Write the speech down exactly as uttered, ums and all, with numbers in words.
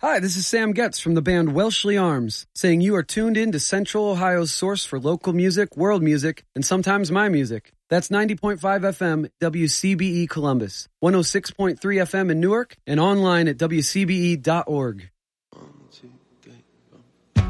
Hi, this is Sam Getz from the band Welshly Arms, saying you are tuned in to Central Ohio's source for local music, world music, and sometimes my music. That's ninety point five F M, W C B E Columbus, one oh six point three F M in Newark, and online at W C B E dot org.